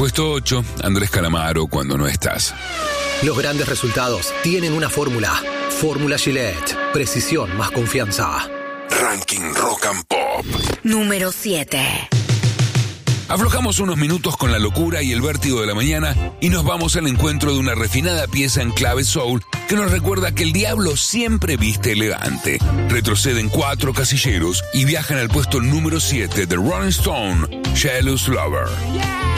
Puesto 8, Andrés Calamaro, Cuando no estás. Los grandes resultados tienen una fórmula. Fórmula Gillette. Precisión más confianza. Ranking Rock and Pop. Número 7. Aflojamos unos minutos con la locura y el vértigo de la mañana y nos vamos al encuentro de una refinada pieza en clave soul que nos recuerda que el diablo siempre viste elegante. Retroceden 4 casilleros y viajan al puesto número 7 de Rolling Stone, Jealous Lover. Yeah.